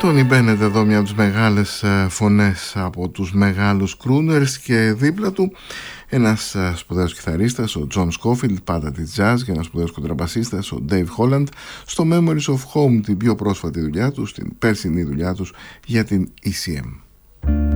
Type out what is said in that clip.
Τόνι Μπένετ εδώ, μια από τις μεγάλες φωνές από τους μεγάλους crooners, και δίπλα του ένας σπουδαίος κιθαρίστας, ο John Scofield, πάντα της jazz, και ένας σπουδαίος κοντραμπασίστας, ο Dave Holland, στο Memories of Home, την πιο πρόσφατη δουλειά τους, την περσινή δουλειά τους για την ECM.